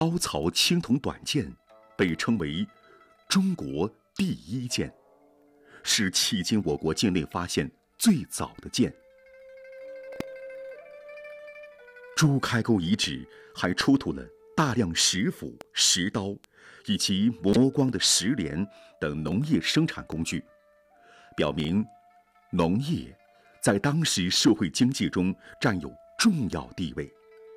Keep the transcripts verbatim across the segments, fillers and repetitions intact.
凹槽青铜短剑被称为中国第一剑，是迄今我国境内发现最早的剑。朱开沟遗址还出土了大量石斧、石刀以及磨光的石镰等农业生产工具，表明农业在当时社会经济中占有重要地位。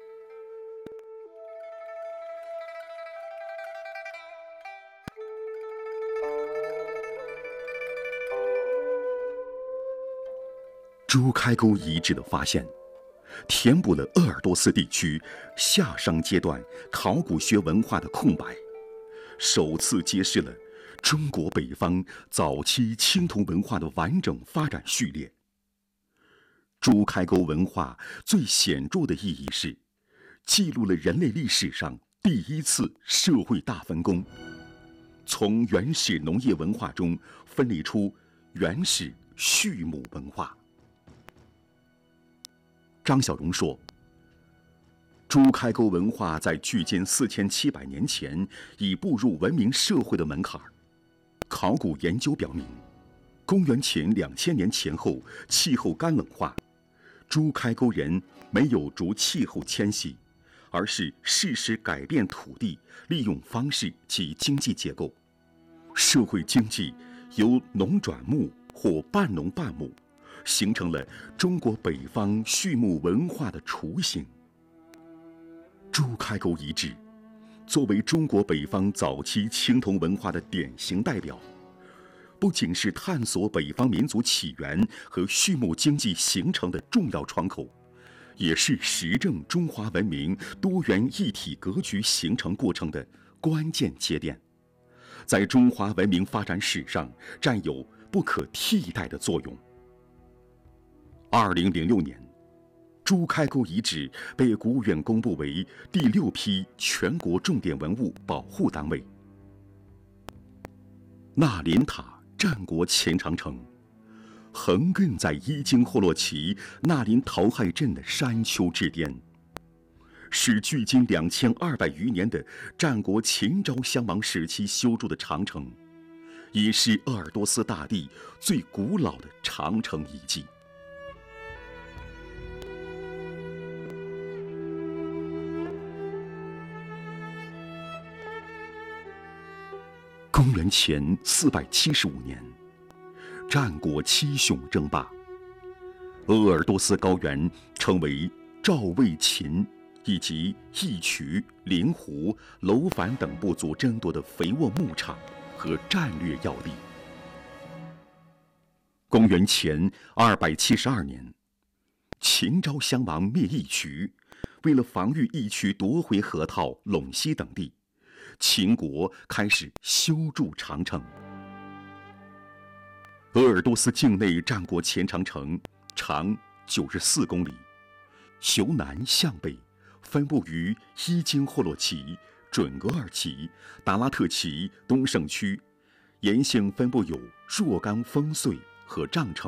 朱开沟遗址的发现，填补了鄂尔多斯地区夏商阶段考古学文化的空白，首次揭示了中国北方早期青铜文化的完整发展序列。朱开沟文化最显著的意义是，记录了人类历史上第一次社会大分工，从原始农业文化中分离出原始畜牧文化。张小荣说，朱开沟文化在距今四千七百年前已步入文明社会的门槛。考古研究表明，公元前两千年前后气候干冷化，朱开沟人没有逐气候迁徙，而是适时改变土地利用方式及经济结构，社会经济由农转牧或半农半牧，形成了中国北方畜牧文化的雏形。朱开沟遗址作为中国北方早期青铜文化的典型代表，不仅是探索北方民族起源和畜牧经济形成的重要窗口，也是实证中华文明多元一体格局形成过程的关键节点，在中华文明发展史上占有不可替代的作用。二零零六年，朱开沟遗址被国务院公布为第六批全国重点文物保护单位。纳林塔战国前长城，横亘在伊京霍洛旗纳林陶亥镇的山丘之巅，是距今两千二百余年的战国秦昭襄王时期修筑的长城，也是鄂尔多斯大地最古老的长城遗迹。公元前四百七十五年，战国七雄争霸，鄂尔多斯高原成为赵、魏、秦以及义渠、灵狐、楼烦等部族争夺的肥沃牧场和战略要地。公元前二百七十二年，秦昭襄王灭义渠，为了防御义渠夺回河套、陇西等地，秦国开始修筑长城。鄂尔多斯境内战国前长城长九十四公里，由南向北分布于伊京霍洛旗、准额尔旗、达拉特旗东胜区，沿线分布有若干烽燧和帐城。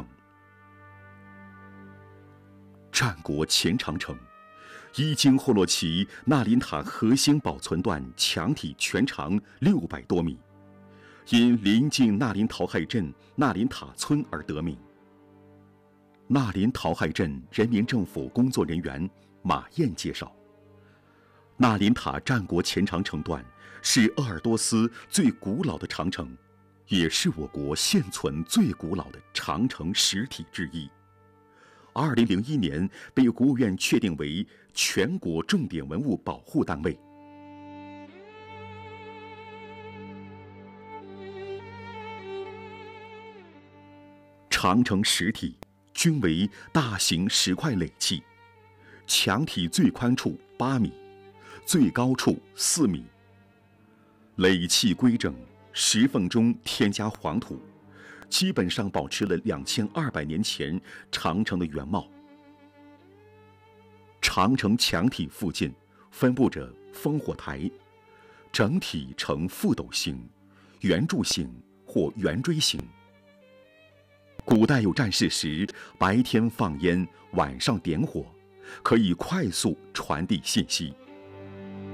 战国前长城伊京霍洛旗纳林塔核心保存段墙体全长六百多米，因临近纳林陶亥镇纳林塔村而得名。纳林陶亥镇人民政府工作人员马燕介绍，纳林塔战国前长城段是鄂尔多斯最古老的长城，也是我国现存最古老的长城实体之一。二零零一年被国务院确定为全国重点文物保护单位。长城实体均为大型石块垒砌，墙体最宽处八米，最高处四米，垒砌规整，石缝中添加黄土，基本上保持了两千二百年前长城的原貌。长城墙体附近分布着烽火台，整体呈覆斗形、圆柱形或圆锥形。古代有战事时，白天放烟，晚上点火，可以快速传递信息。